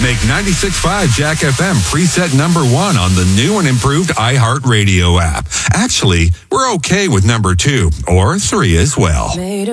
Make 96.5 Jack FM preset number 1 on the new and improved iHeartRadio app. Actually, we're okay with number 2 or 3 as well.